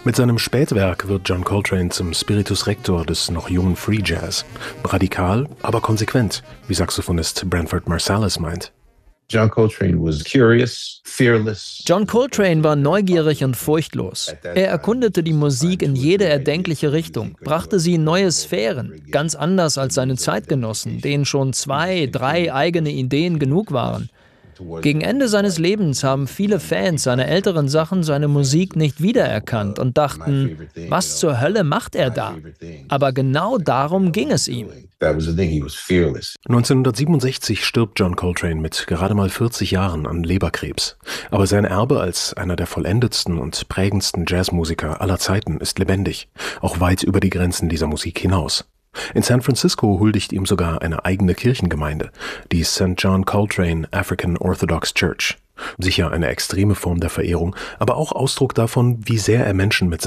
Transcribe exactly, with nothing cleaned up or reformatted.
Mit seinem Spätwerk wird John Coltrane zum Spiritus Rector des noch jungen Free Jazz. Radikal, aber konsequent, wie Saxophonist Branford Marsalis meint. John Coltrane was curious, fearless. John Coltrane war neugierig und furchtlos. Er erkundete die Musik in jede erdenkliche Richtung, brachte sie in neue Sphären, ganz anders als seine Zeitgenossen, denen schon zwei, drei eigene Ideen genug waren. Gegen Ende seines Lebens haben viele Fans seiner älteren Sachen seine Musik nicht wiedererkannt und dachten, was zur Hölle macht er da? Aber genau darum ging es ihm. neunzehnhundertsiebenundsechzig stirbt John Coltrane mit gerade mal vierzig Jahren an Leberkrebs. Aber sein Erbe als einer der vollendetsten und prägendsten Jazzmusiker aller Zeiten ist lebendig, auch weit über die Grenzen dieser Musik hinaus. In San Francisco huldigt ihm sogar eine eigene Kirchengemeinde, die Saint John Coltrane African Orthodox Church. Sicher eine extreme Form der Verehrung, aber auch Ausdruck davon, wie sehr er Menschen mit